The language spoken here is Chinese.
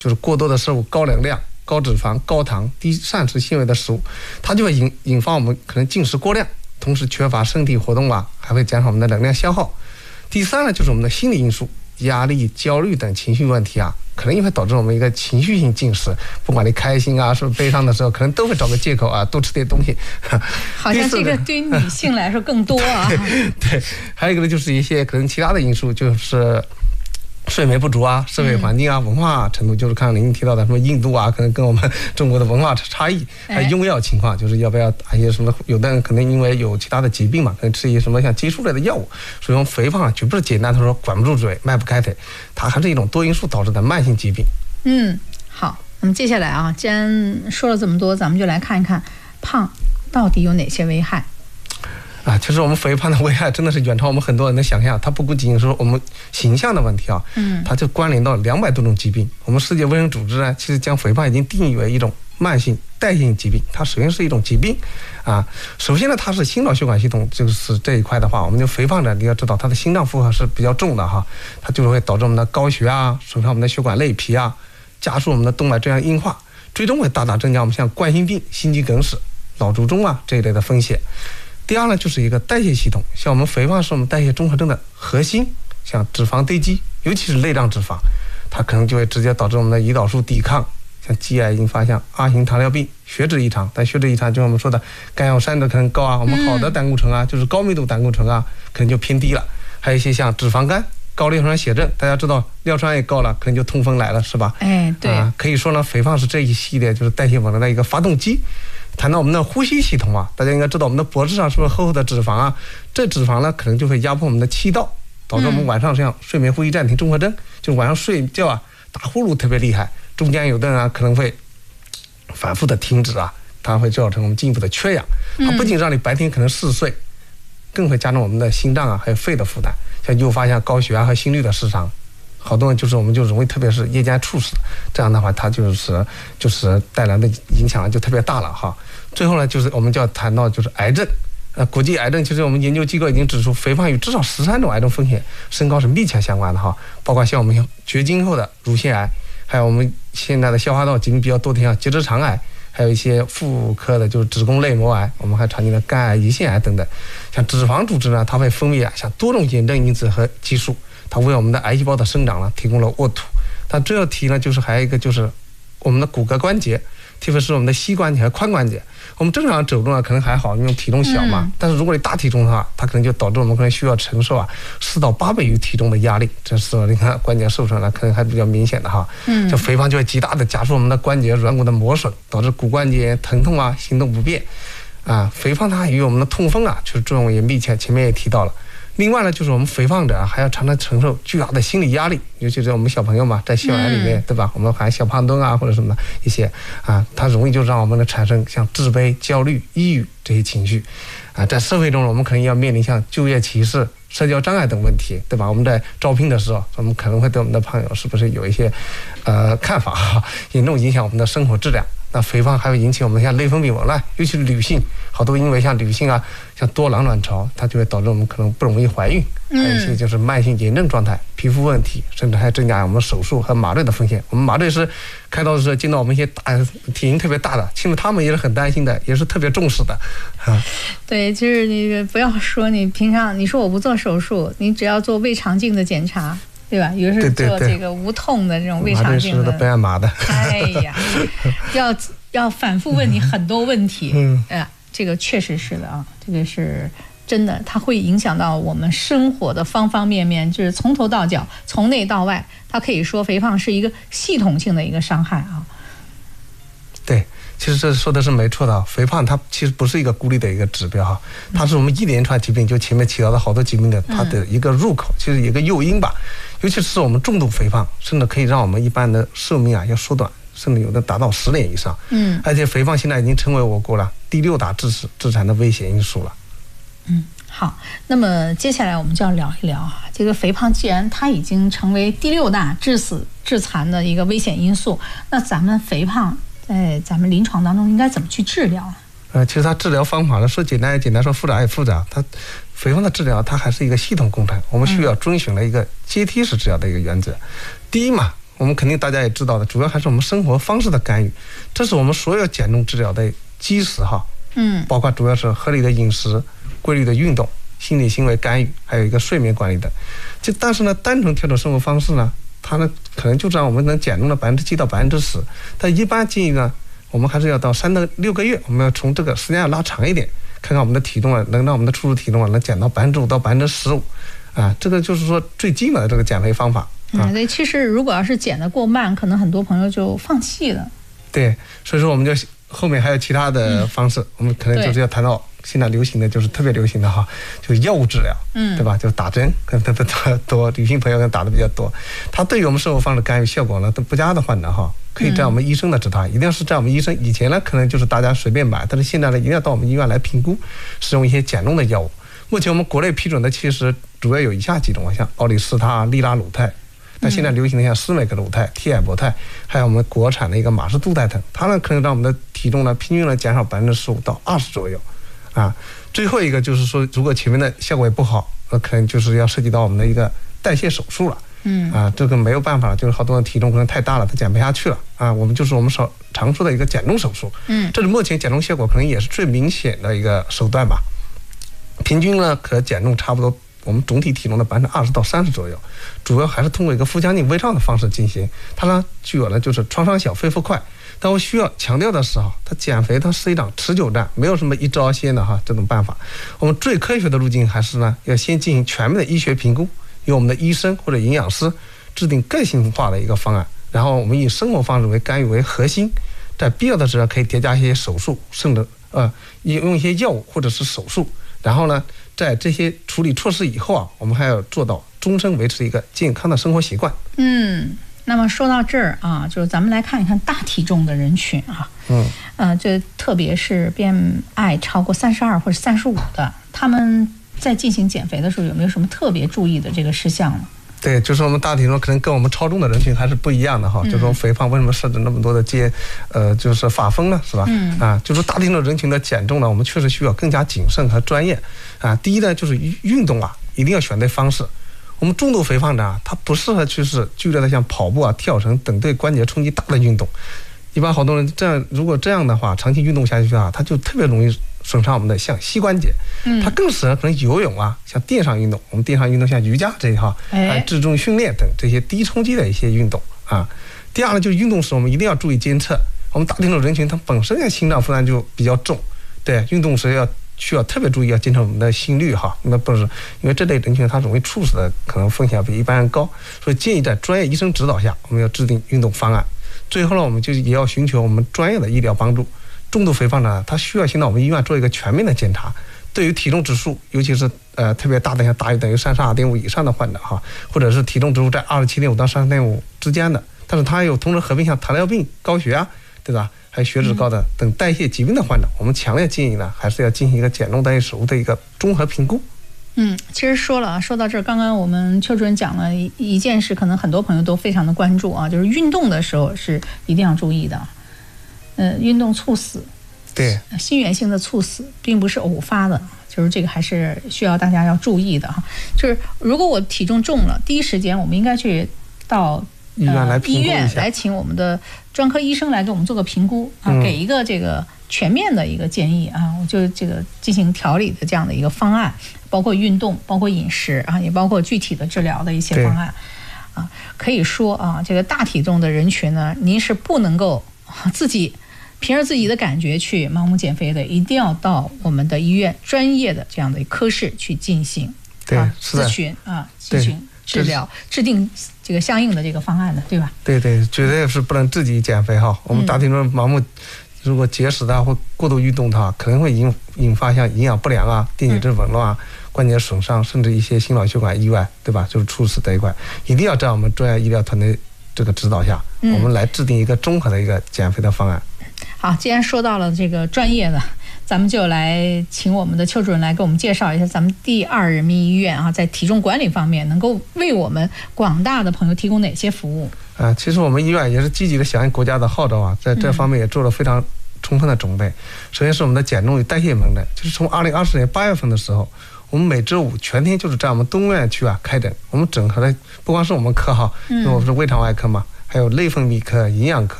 就是过多的摄入高能量、高脂肪、高糖、低膳食纤维的食物，它就会引发我们可能进食过量，同时缺乏身体活动啊，还会减少我们的能量消耗。第三呢，就是我们的心理因素，压力、焦虑等情绪问题啊，可能也会导致我们一个情绪性进食。不管你开心啊，是不是悲伤的时候，可能都会找个借口啊，多吃点东西。 好像这个对于女性来说更多啊。 对，还有一个呢，就是一些可能其他的因素，就是睡眠不足啊，社会环境啊，文化程度，就是看您提到的什么印度啊，可能跟我们中国的文化差异，还有用药情况，就是要不要打一些什么，有的人可能因为有其他的疾病嘛，可能吃一些什么像激素类的药物。所以说肥胖啊，绝不是简单的说管不住嘴、迈不开腿，它还是一种多因素导致的慢性疾病。 好，那么接下来啊，既然说了这么多，咱们就来看一看胖到底有哪些危害。 其实我们肥胖的危害真的是远超我们很多人的想象，它不仅仅是我们形象的问题啊，它就关联到200多种疾病。我们世界卫生组织呢，其实将肥胖已经定义为一种慢性代谢性疾病，它首先是一种疾病啊。首先呢，它是心脑血管系统，就是这一块的话，我们就肥胖者你要知道，它的心脏负荷是比较重的哈，它就会导致我们的高血压，损伤我们的血管内皮啊，加速我们的动脉粥样硬化，最终会大大增加我们像冠心病、心肌梗死、脑卒中啊这一类的风险。第二呢，就是一个代谢系统，像我们肥胖是我们代谢综合征的核心，像脂肪堆积，尤其是内脏脂肪，它可能就会直接导致我们的胰岛素抵抗，像肌癌引发像2型糖尿病、血脂异常。但血脂异常就像我们说的甘药三的可能高啊，我们好的胆固醇啊，就是高密度胆固醇啊，可能就偏低了。还有一些像脂肪肝、高尿酸血症，大家知道尿酸也高了，可能就痛风来了，是吧？ 对可以说呢，肥胖是这一系列就是代谢紊乱的一个发动机。谈到我们的呼吸系统啊，大家应该知道我们的脖子上是不是厚厚的脂肪啊？这脂肪呢，可能就会压迫我们的气道，导致我们晚上像睡眠呼吸暂停综合征，就晚上睡觉啊打呼噜特别厉害，中间有的人啊可能会反复的停止啊，它会造成我们进一步的缺氧。它不仅让你白天可能嗜睡，更会加重我们的心脏啊还有肺的负担，像诱发像高血压和心率的失常。好多人就是我们就容易，特别是夜间猝死，这样的话它就是带来的影响就特别大了哈。最后呢，就是我们就要谈到就是癌症，国际癌症其实我们研究机构已经指出，肥胖与至少13种癌症风险升高是密切相关的哈，包括像我们绝经后的乳腺癌，还有我们现在的消化道疾病比较多的像结直肠癌，还有一些妇科的就是子宫内膜癌，我们还常见的肝癌、胰腺癌等等。像脂肪组织呢，它会分泌像多种炎症因子和激素，它为我们的癌细胞的生长呢提供了沃土。但最后提呢，就是还有一个就是我们的骨骼关节，特别是我们的膝关节和髋关节。我们正常走路呢可能还好，因为体重小嘛，但是如果你大体重的话，它可能就导致我们可能需要承受4到8倍于体重的压力，这是你看关节受损呢可能还比较明显的哈。就肥胖就会极大的加速我们的关节软骨的磨损，导致骨关节疼痛啊，行动不便啊。肥胖它与我们的痛风啊就是作用也密切，前面也提到了。另外呢，就是我们肥胖者还要常常承受巨大的心理压力，尤其是我们小朋友嘛，在校园里面，对吧？我们喊小胖墩啊，或者什么的一些它容易就让我们产生像自卑、焦虑、抑郁这些情绪在社会中我们可能要面临像就业歧视、社交障碍等问题，对吧？我们在招聘的时候，我们可能会对我们的朋友是不是有一些看法严重影响我们的生活质量。那肥胖还会引起我们像内分泌紊乱，尤其是女性，好多因为像女性像多囊卵巢，它就会导致我们可能不容易怀孕，还有一些就是慢性炎症状态、皮肤问题，甚至还增加我们手术和麻醉的风险。我们麻醉师开刀的时候见到我们一些体型特别大的，其实他们也是很担心的，也是特别重视的对，就是你不要说你平常你说我不做手术，你只要做胃肠镜的检查，对吧？有时候做这个无痛的这种胃肠镜的， 不要麻的。 哎呀，要反复问你很多问题。这个确实是的啊，这个是真的，它会影响到我们生活的方方面面，就是从头到脚，从内到外。它可以说肥胖是一个系统性的一个伤害啊。 对，其实这说的是没错的。肥胖它其实不是一个孤立的一个指标它是我们一连串疾病，就前面提到的好多疾病的它的一个入口，其实一个诱因吧。尤其是我们重度肥胖，甚至可以让我们一般的寿命要缩短，甚至有的达到10年以上。而且肥胖现在已经成为我国了第6大致死致残的危险因素了。 好，那么接下来我们就要聊一聊这个肥胖既然它已经成为第6大致死致残的一个危险因素，那咱们肥胖在咱们临床当中应该怎么去治疗其实它治疗方法呢，说简单也简单，说复杂也复杂。它肥胖的治疗它还是一个系统工程，我们需要遵循了一个阶梯式治疗的一个原则。第一嘛， 我们肯定大家也知道的，主要还是我们生活方式的干预，这是我们所有减重治疗的基石哈。包括主要是合理的饮食、规律的运动、心理行为干预，还有一个睡眠管理的。但是呢，单纯调整生活方式呢，它呢可能就让我们能减重的7%到10%，但一般建议呢，我们还是要到3到6个月，我们要从这个时间要拉长一点，看看我们的体重啊，能让我们的初始体重啊能减到5%到15%，这个就是说最基本的这个减肥方法。 对，其实如果要是减得过慢，可能很多朋友就放弃了。 对，所以说我们就后面还有其他的方式，我们可能就是要谈到现在流行的，就是特别流行的哈，就是药物治疗，对吧？就是打针，可能特别多，女性朋友可能打的比较多。它对于我们生活方式干预效果呢都不佳的患者哈，可以在我们医生的指导，一定是在我们医生。以前呢可能就是大家随便买，但是现在呢一定要到我们医院来评估，使用一些减重的药物。目前我们国内批准的其实主要有以下几种，像奥利司他、利拉鲁肽。那现在流行的像司美格鲁肽、替埃博肽，还有我们国产的一个马士杜肽等，它呢可能让我们的体重呢平均呢减少15%到20%左右，最后一个就是说，如果前面的效果也不好，那可能就是要涉及到我们的一个代谢手术了，这个没有办法，就是好多人体重可能太大了，他减不下去了，我们就是我们常说的一个减重手术，这是目前减重效果可能也是最明显的一个手段吧，平均呢可减重差不多。我们总体体重的20%到30%左右，主要还是通过一个腹腔镜微创的方式进行。它呢具有呢就是创伤小、恢复快。但我需要强调的是它减肥它是一场持久战，没有什么一招鲜的这种办法。我们最科学的路径还是呢要先进行全面的医学评估，由我们的医生或者营养师制定个性化的一个方案，然后我们以生活方式为干预为核心，在必要的时候可以叠加一些手术，甚至用一些药物或者是手术。然后呢，在这些处理措施以后我们还要做到终身维持一个健康的生活习惯。 那么说到这儿就是咱们来看一看大体重的人群这特别是 BMI 超过32或者35的，他们在进行减肥的时候有没有什么特别注意的这个事项呢？ 对，就是我们大体重可能跟我们超重的人群还是不一样的就说肥胖为什么设置那么多的就是法风呢，是吧？就是大体重人群的减重呢，我们确实需要更加谨慎和专业第一呢，就是运动一定要选对方式。我们重度肥胖者他不适合去是剧烈的像跑步跳绳等对关节冲击大的运动。一般好多人如果这样的话，长期运动下去他就特别容易损伤我们的像膝关节，它更适合可能游泳像垫上运动，我们垫上运动像瑜伽这一自重训练等这些低冲击的一些运动第二呢，就是运动时我们一定要注意监测，我们大体重人群他本身心脏负担就比较重，对，运动时需要特别注意，要监测我们的心率那不是因为这类人群他容易猝死的可能风险比一般人高，所以建议在专业医生指导下，我们要制定运动方案。最后呢，我们就也要寻求我们专业的医疗帮助。重度肥胖呢，他需要先到我们医院做一个全面的检查。对于体重指数，尤其是特别大的，像大于等于32.5以上的患者或者是体重指数在27.5到33.5之间的，但是他有同时合并像糖尿病、高血压，对吧？还有血脂高的等代谢疾病的患者，我们强烈建议呢，还是要进行一个减重代谢手术的一个综合评估。 其实说到这儿，刚刚我们邱主任讲了一件事，可能很多朋友都非常的关注就是运动的时候是一定要注意的。运动猝死， 对， 心源性的猝死并不是偶发的，就是这个还是需要大家要注意的就是如果我体重重了，第一时间我们应该去到医院来请我们的专科医生来给我们做个评估给一个这个全面的一个建议我就这个进行调理的这样的一个方案，包括运动，包括饮食也包括具体的治疗的一些方案可以说这个大体重的人群呢，您是不能够凭着自己的感觉去盲目减肥的，一定要到我们的医院专业的这样的科室去进行咨询治疗，制定这个相应的这个方案的，对吧？ 对，绝对是不能自己减肥我们大体重盲目如果节食的或过度运动的可能会引发像营养不良电解质紊乱关节损伤，甚至一些心脑血管意外，对吧？就是猝死这一块，一定要在我们专业医疗团队这个指导下，我们来制定一个综合的一个减肥的方案。 好，既然说到了这个专业的，咱们就来请我们的邱主任来给我们介绍一下咱们第2人民医院在体重管理方面能够为我们广大的朋友提供哪些服务其实我们医院也是积极的响应国家的号召在这方面也做了非常充分的准备。首先是我们的减重与代谢门诊，就是从2020年8月份的时候，我们每周5全天就是在我们东院区开诊，我们整合的不光是我们科因为我们是胃肠外科嘛， 还有内分泌科、营养科。